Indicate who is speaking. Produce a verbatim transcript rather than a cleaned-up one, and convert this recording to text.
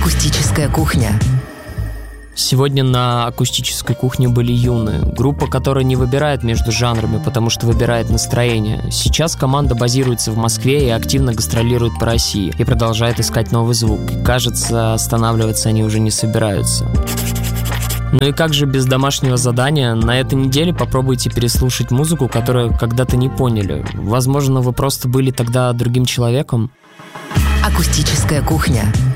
Speaker 1: Акустическая кухня.
Speaker 2: Сегодня на акустической кухне были Юны, группа, которая не выбирает между жанрами, потому что выбирает настроение. Сейчас команда базируется в Москве и активно гастролирует по России и продолжает искать новый звук. И, кажется, останавливаться они уже не собираются. Ну и как же без домашнего задания? На этой неделе попробуйте переслушать музыку, которую когда-то не поняли. Возможно, вы просто были тогда другим человеком.
Speaker 1: Акустическая кухня.